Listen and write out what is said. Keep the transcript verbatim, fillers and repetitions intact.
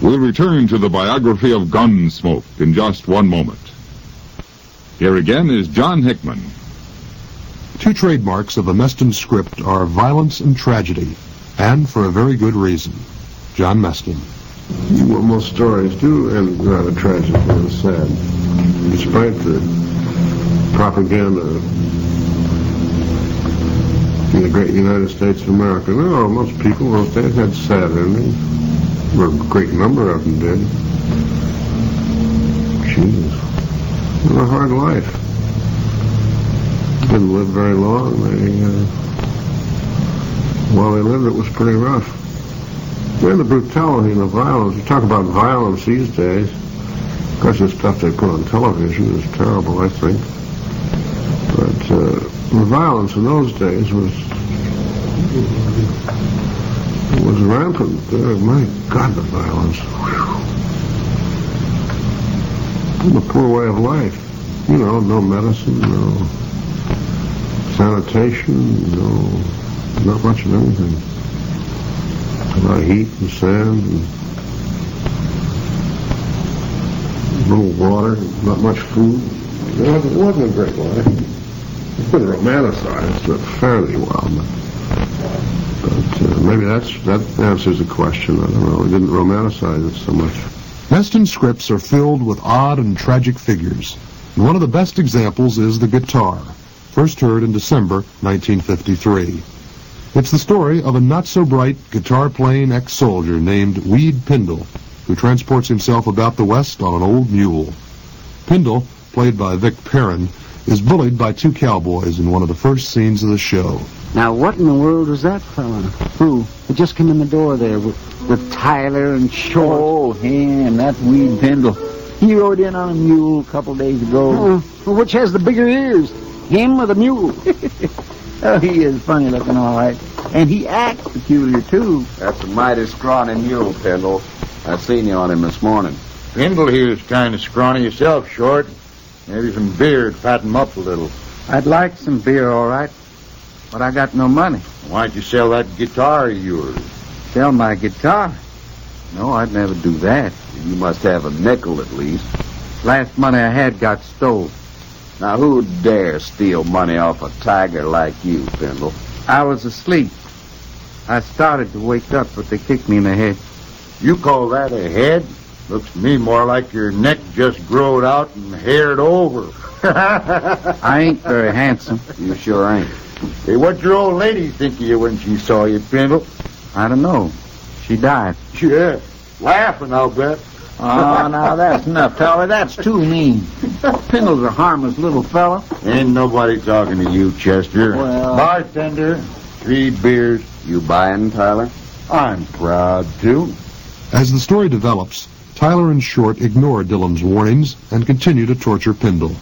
We'll return to the biography of Gunsmoke in just one moment. Here again is John Hickman. Two trademarks of the Meston script are violence and tragedy, and for a very good reason. John Meston. Well, most stories do end rather tragically and sad, despite the propaganda in the great United States of America. No, most people those days had sad endings. Or a great number of them did. Jesus. It was a hard life. Didn't live very long. They, uh, while they lived, it was pretty rough. And the brutality and the violence. You talk about violence these days. Of course, the stuff they put on television is terrible, I think. But uh, the violence in those days was was rampant. Uh, my God, the violence. Whew. The poor way of life. You know, no medicine, no sanitation, no, not much of anything. A lot of heat and sand and little water, not much food. You know, it wasn't a great life. It's been romanticized, but fairly well. But uh, maybe that's that answers the question. I don't know. We didn't romanticize it so much. Meston scripts are filled with odd and tragic figures. And one of the best examples is the guitar, first heard in December nineteen fifty-three. It's the story of a not-so-bright guitar-playing ex-soldier named Weed Pindle, who transports himself about the West on an old mule. Pindle, played by Vic Perrin, is bullied by two cowboys in one of the first scenes of the show. Now, what in the world was that fella? Who? He just came in the door there with, with Tyler and Short. Oh, him, that Weed Pindle. He rode in on a mule a couple days ago. Uh, which has the bigger ears, him or the mule? Oh, he is funny looking, all right. And he acts peculiar, too. That's a mighty scrawny mule, Pindle. I seen you on him this morning. Pindle here's kind of scrawny yourself, Short. Maybe some beer to fatten him up a little. I'd like some beer, all right. But I got no money. Why don't you sell that guitar of yours? Sell my guitar? No, I'd never do that. You must have a nickel at least. Last money I had got stole. Now, who'd dare steal money off a tiger like you, Pindle? I was asleep. I started to wake up, but they kicked me in the head. You call that a head? Looks to me more like your neck just growed out and haired over. I ain't very handsome. You sure ain't. Hey, what'd your old lady think of you when she saw you, Pindle? I don't know. She died. Yeah, laughing, I'll bet. Oh, now that's enough, Tyler. That's too mean. Pindle's a harmless little fella. Ain't nobody talking to you, Chester. Well... Bartender, three beers. You buying, Tyler? I'm proud to. As the story develops, Tyler and Short ignore Dillon's warnings and continue to torture Pindle.